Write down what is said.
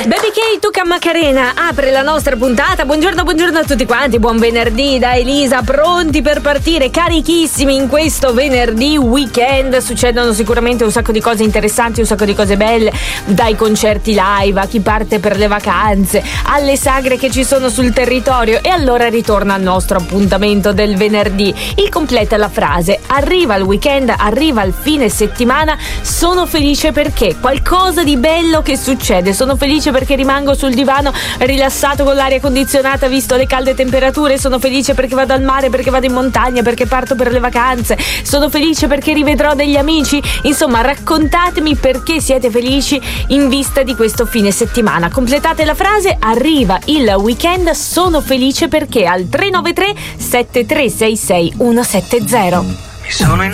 Baby K, Tuca Macarena apre la nostra puntata. Buongiorno a tutti quanti, buon venerdì da Elisa, pronti per partire carichissimi in questo venerdì weekend. Succedono sicuramente un sacco di cose interessanti, un sacco di cose belle, dai concerti live a chi parte per le vacanze, alle sagre che ci sono sul territorio. E allora ritorna al nostro appuntamento del venerdì. Il completa la frase: arriva il weekend, arriva il fine settimana, sono felice perché qualcosa di bello che succede, sono felice perché rimango sul divano rilassato con l'aria condizionata visto le calde temperature, sono felice perché vado al mare, perché vado in montagna, perché parto per le vacanze, sono felice perché rivedrò degli amici. Insomma, raccontatemi perché siete felici in vista di questo fine settimana. Completate la frase: arriva il weekend, sono felice perché, al 393 7366 170. Mi sono